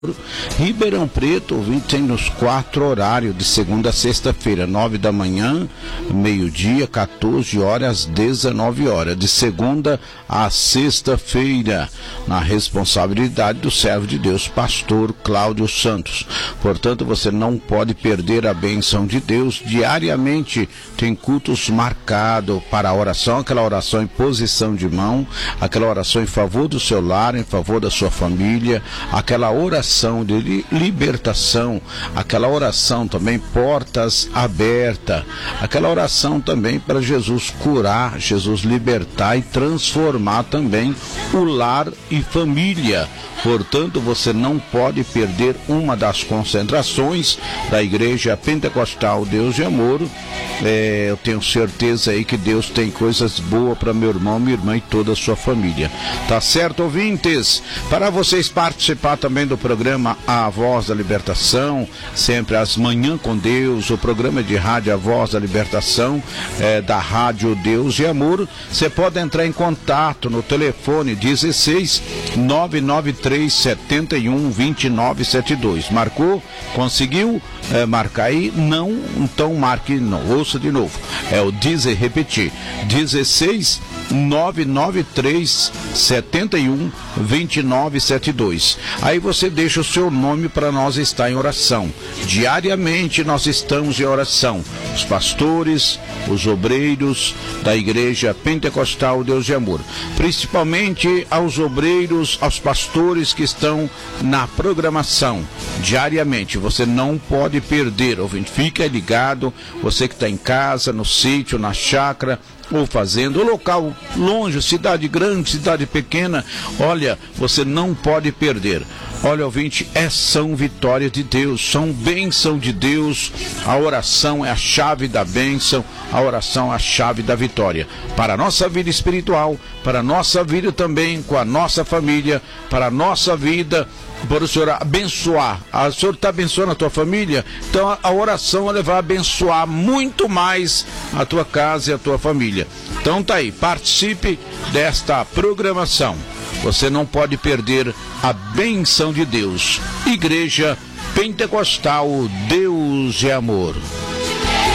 Ribeirão Preto, ouvinte, tem nos 4 horários, de segunda a sexta-feira, 9 da manhã, meio-dia, 14 horas, 19 horas, de segunda a sexta-feira, na responsabilidade do servo de Deus, pastor Cláudio Santos. Portanto, você não pode perder a bênção de Deus. Diariamente tem cultos marcados para a oração, aquela oração em posição de mão, aquela oração em favor do seu lar, em favor da sua família, aquela oração de libertação, aquela oração também portas abertas, aquela oração também para Jesus curar, Jesus libertar e transformar também o lar e família. Portanto, você não pode perder uma das concentrações da Igreja Pentecostal Deus de Amor. Eu tenho certeza aí que Deus tem coisas boas para meu irmão, minha irmã e toda a sua família. Tá certo, ouvintes? Para vocês participar também do programa A Voz da Libertação, sempre às manhãs com Deus, o programa de rádio A Voz da Libertação, da Rádio Deus de Amor, você pode entrar em contato no telefone 16 993 71 2972. Marcou? Conseguiu marcar aí? Não? Então marque não. Ouça de novo. Repetir. 16 993 71 2972. Aí você deixa o seu nome para nós estar em oração. Diariamente nós estamos em oração. Os pastores, os obreiros da Igreja Pentecostal Deus de Amor. Principalmente aos obreiros, aos pastores que estão na programação. Diariamente, você não pode perder, ouvinte. Fica ligado, você que está em casa, no sítio, na chácara, ou fazendo, o local longe, cidade grande, cidade pequena, olha, você não pode perder. Olha, ouvinte, são vitórias de Deus, são bênção de Deus. A oração é a chave da bênção, a oração é a chave da vitória. Para a nossa vida espiritual, para a nossa vida também com a nossa família, para a nossa vida, para o Senhor abençoar. O Senhor está abençoando a tua família, então a oração ela vai abençoar muito mais a tua casa e a tua família. Então tá aí, participe desta programação. Você não pode perder a bênção de Deus. Igreja Pentecostal Deus de Amor.